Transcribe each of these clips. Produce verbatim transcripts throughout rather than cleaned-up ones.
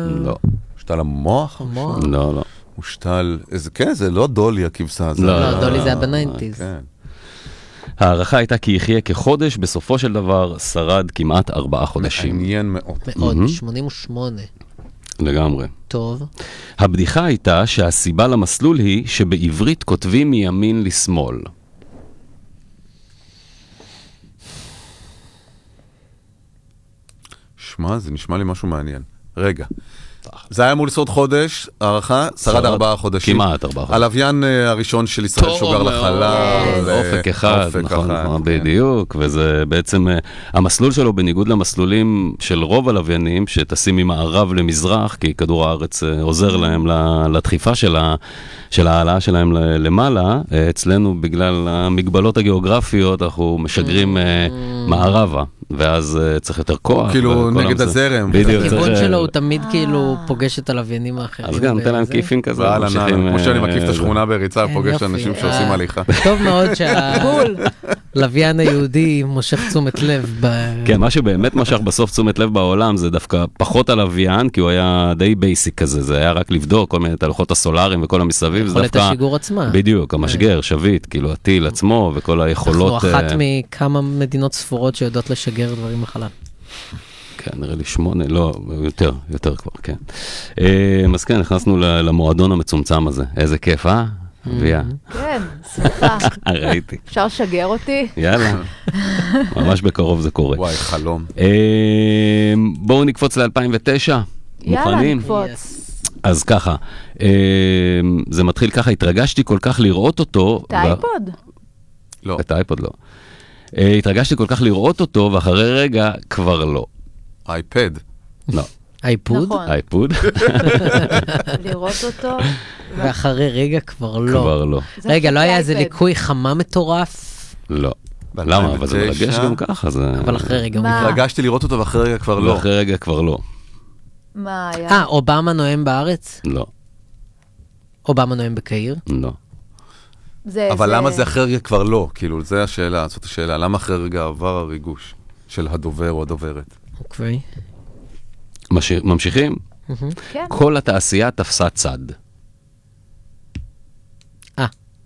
לא. מושתל המוח? המוח. לא, לא. מושתל, איזה, כן, זה לא דולי הכבשה. לא, לא, דולי זה בניינטיז. כן. הערכה הייתה כי יחיה כחודש, בסופו של דבר שרד כמעט ארבעה חודשים. מעניין מאוד. מאוד, שמונים ושמונה. לגמרי. טוב. הבדיחה הייתה שהסיבה למסלול היא שבעברית כותבים מימין לשמאל. שמע, זה נשמע לי משהו מעניין. רגע. זה היה אמור לשרוד חודש, הערכה, שרד ארבעה חודשים. כמעט ארבעה חודשים. הלוויין הראשון של ישראל שוגר לחלל. אופק אחד, נכון, בדיוק, וזה בעצם, המסלול שלו בניגוד למסלולים של רוב הלוויינים, שטסים ממערב למזרח, כי כדור הארץ עוזר להם לדחיפה של העלה שלהם למעלה, אצלנו בגלל המגבלות הגיאוגרפיות, אנחנו משגרים מערבה, ואז צריך יותר כוח. כאילו נגד הזרם. הכיוון שלו הוא תמיד כאילו פוגש את הלוויינים האחרים. אז גם נתן להם כיפים כזה. כמו שאני מקיף את השכונה בריצה, פוגש אנשים שעושים הליכה. טוב מאוד שהלוויין היהודי מושך תשומת לב. כן, מה שבאמת משך בסוף תשומת לב בעולם, זה דווקא פחות הלוויין, כי הוא היה די בייסיק כזה, זה היה רק לבדוק כל מיני תהלוכות הסולאריים וכל המסביב. יכולת השיגור עצמה. בדיוק, המשגר, שביט, כאילו הטיל עצמו וכל היכולות. אנחנו אחת מכמה מדינות ספורות שיודעות לשגר דברים לחלל. כן, נראה לי שמונה, לא, יותר, יותר כבר, כן. אז כן, נכנסנו למועדון המצומצם הזה. איזה כיף, אה? אביה. כן, שמחה. ראיתי. אפשר לשגר אותי? יאללה. ממש בקרוב זה קורה. וואי, חלום. בואו נקפוץ ל-אלפיים ותשע. יאללה, נקפוץ. אז ככה, זה מתחיל ככה, התרגשתי כל כך לראות אותו. את האייפוד? לא. את האייפוד לא. התרגשתי כל כך לראות אותו, ואחרי רגע כבר לא. אייפד. לא. אייפוד? נכון. אייפוד. לראות אותו. ואחרי רגע כבר לא. כבר לא. רגע, לא היה איזה ליקוי חמה מטורף? לא. למה? אבל זה מרגש גם ככה. אבל אחרי רגע. התרגשתי לראות אותו ואחרי רגע כבר לא. ואחרי רגע כבר לא. מה היה? אה, אובמה נואם בארץ? לא. אובמה נואם בקהיר? לא. אבל למה זה אחרי רגע כבר לא? כאילו, זה השאלה, זאת השאלה. למה אחרי רגע עבר הריגוש של הדובר או הדוברת? אוקיי. ממשיכים? כן. כל התעשייה תפסה צד. אה.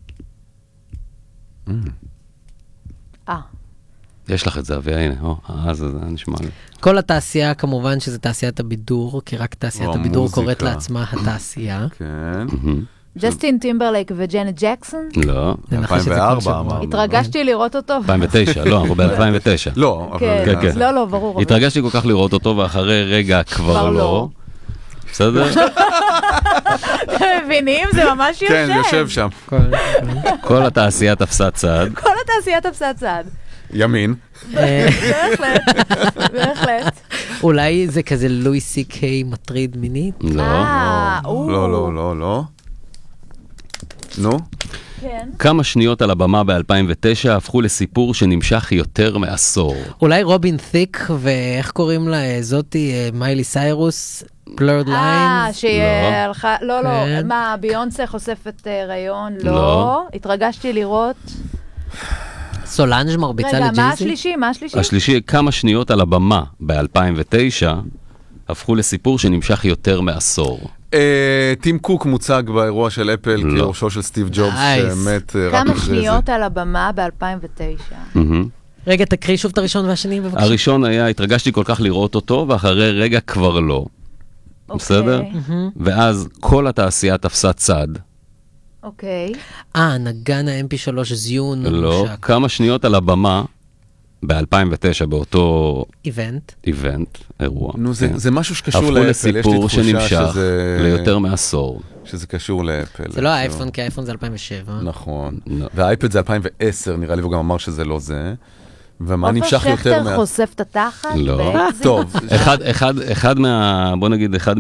אה. יש לך את זה, אביה, הנה, או, אז זה נשמע לי. כל התעשייה, כמובן שזה תעשיית הבידור, כי רק תעשיית הבידור קוראת לעצמה התעשייה. כן. ג'סטין טימברלייק וג'נט ג'קסון? לא. אלפיים וארבע אמרנו. התרגשתי לראות אותו. אלפיים ותשע, לא, אנחנו ב-אלפיים ותשע. לא, כן, כן. לא, לא, ברור. התרגשתי כל כך לראות אותו, ואחרי רגע כבר לא. בסדר? אתם מבינים? זה ממש יושב. כן, יושב שם. כל התעשייה תפסה צד. כל התעשייה תפסה צד. ימין. בהחלט, בהחלט. אולי זה כזה לואי סי קיי מטריד מינית? לא. לא, לא, לא, לא. נו? כן. כמה שניות על הבמה ב-אלפיים ותשע הפכו לסיפור שנמשך יותר מעשור. אולי רובין תיק, ואיך קוראים לה זאתי, מיילי סיירוס, בלרד ליינס? אה, שהיא הלכה, לא, לא, מה, ביונסה חושפת רעיון? לא. התרגשתי לראות. סולנג' מרביצה לג'ייזי? רגע, מה השלישי? מה השלישי? השלישי, כמה שניות על הבמה ב-אלפיים ותשע הפכו לסיפור שנמשך יותר מעשור. טים קוק מוצג באירוע של אפל כראשו של סטיב ג'ובס שמת רק אחרי זה. כמה שניות על הבמה ב-אלפיים ותשע. רגע, תקריא שוב את הראשון והשני בבקשה. הראשון היה, התרגשתי כל כך לראות אותו, ואחרי רגע כבר לא. בסדר? ואז כל התעשייה תפסה צד. אוקיי. אה, נגן ה-אם פי שלוש זיון. לא, כמה שניות על הבמה ב-אלפיים ותשע באותו איבנט. איבנט, אירוע. נו, זה משהו שקשור לאפל. הפכו לסיפור שנמשך ליותר מעשור. שזה קשור לאפל. זה לא האייפון, כי האייפון זה אלפיים ושבע. נכון. והאייפד זה אלפיים ועשר, נראה לי, והוא גם אמר שזה לא זה. ומה נמשך יותר מה... עופר שכטר חושף את התחת? לא. טוב. אחד מה... בוא נגיד, אחד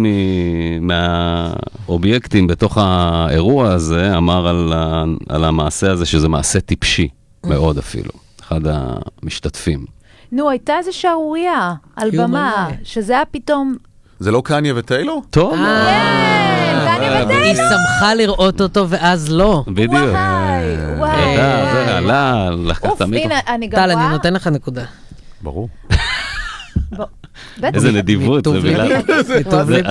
מהאובייקטים בתוך האירוע הזה אמר על המעשה הזה שזה מעשה טיפשי, מאוד אפילו. אחד המשתתפים. נו, הייתה איזה שערוריה על במה, שזה היה פתאום... זה לא קניה וטיילור? טוב. כן, קניה וטיילור. היא שמחה לראות אותו ואז לא. בדיוק. וואי, וואי. זה עלה, לקחת אוף, מיקרופון. הנה, אני גם רואה. טל, אני נותן לך נקודה. ברור. איזה נדיבות, זה מילה. טוב לב.